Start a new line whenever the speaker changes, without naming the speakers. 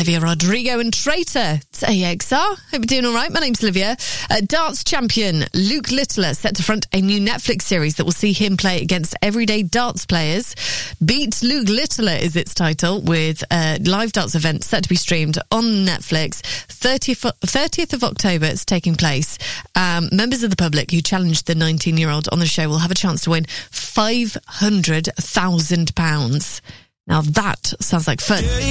Olivia Rodrigo and Traitor. It's AXR. Hope you're doing all right. My name's Olivia. Darts champion Luke Littler set to front a new Netflix series that will see him play against everyday darts players. Beat Luke Littler is its title, with a live darts event set to be streamed on Netflix. 30th of October it's taking place. Members of the public who challenged the 19-year-old on the show will have a chance to win £500,000. Now that sounds like fun.